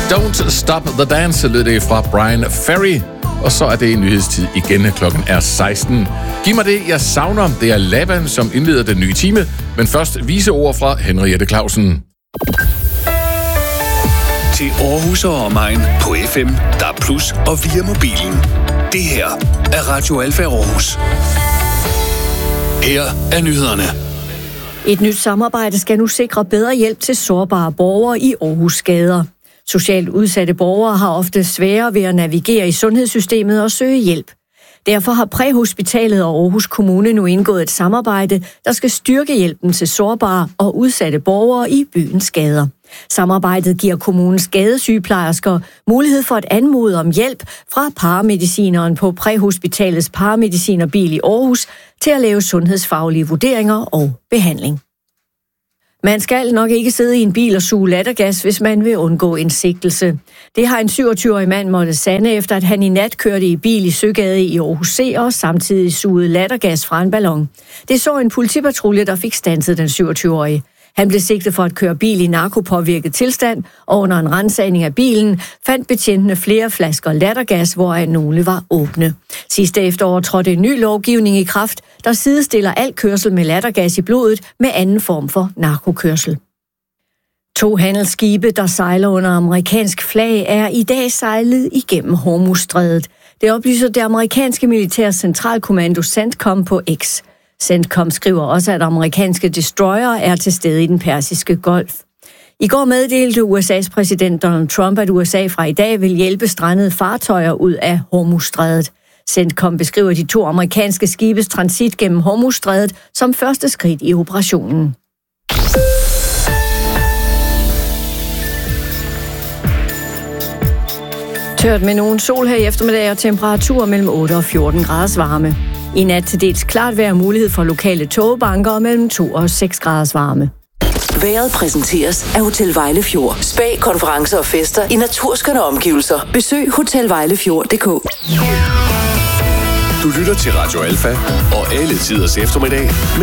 Don't Stop the Dance lød det fra Brian Ferry. Og så er det nyhedstid igen. Klokken er 16. Giv mig det, jeg savner. Det er Laban, som indleder den nye time. Men først vise ord fra Henriette Clausen. Til Aarhus og omegn på FM, DAB+ og via mobilen. Det her er Radio Alfa Aarhus. Her er nyhederne. Et nyt samarbejde skal nu sikre bedre hjælp til sårbare borgere i Aarhus gader. Socialt udsatte borgere har ofte sværere ved at navigere i sundhedssystemet og søge hjælp. Derfor har Præhospitalet og Aarhus Kommune nu indgået et samarbejde, der skal styrke hjælpen til sårbare og udsatte borgere i byens gader. Samarbejdet giver kommunens gadesygeplejersker mulighed for at anmode om hjælp fra paramedicineren på Præhospitalets paramedicinerbil i Aarhus til at lave sundhedsfaglige vurderinger og behandling. Man skal nok ikke sidde i en bil og suge lattergas, hvis man vil undgå en sigtelse. Det har en 27-årig mand måttet sande, efter at han i nat kørte i bil i Søgade i Aarhus C og samtidig sugede lattergas fra en ballon. Det så en politipatrulje, der fik standset den 27-årige. Han blev sigtet for at køre bil i narkopåvirket tilstand, og under en ransagning af bilen fandt betjentene flere flasker lattergas, hvoraf nogle var åbne. Sidste efterår trådte en ny lovgivning i kraft, der sidestiller al kørsel med lattergas i blodet med anden form for narkokørsel. 2 handelsskibe, der sejler under amerikansk flag, er i dag sejlet igennem Hormuzstrædet. Det oplyser det amerikanske militære centralkommando CENTCOM på X. CENTCOM skriver også, at amerikanske destroyere er til stede i den persiske golf. I går meddelte USA's præsident Donald Trump, at USA fra i dag vil hjælpe strandede fartøjer ud af Hormuzstrædet. CENTCOM beskriver de 2 amerikanske skibes transit gennem Hormuzstrædet som første skridt i operationen. Tørt med nogen sol her i eftermiddag og temperaturer mellem 8 og 14 graders varme. I nat til dels klart vejr mulighed for lokale tågebanker og mellem 2 og 6 graders varme. Vejret præsenteres af Hotel Vejlefjord. Spa, konferencer og fester i naturskønne omgivelser. Besøg hotelvejlefjord.dk. Du lytter til Radio Alfa og alle tiders eftermiddag med